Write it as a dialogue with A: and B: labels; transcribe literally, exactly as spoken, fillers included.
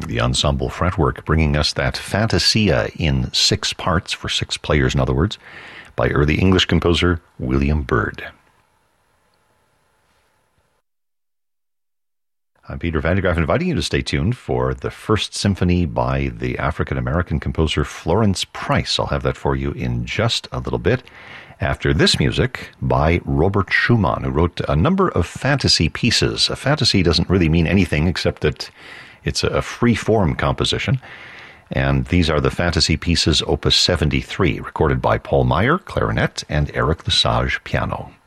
A: The ensemble fretwork bringing us that Fantasia in six parts, for six players in other words, by early English composer William Byrd. I'm Peter Van de Graaff, inviting you to stay tuned for the First Symphony by the African-American composer Florence Price. I'll have that for you in just a little bit. After this music by Robert Schumann, who wrote a number of fantasy pieces. A fantasy doesn't really mean anything except that it's a free-form composition. And these are the fantasy pieces, Opus seventy-three, recorded by Paul Meyer, clarinet, and Eric Lesage, piano.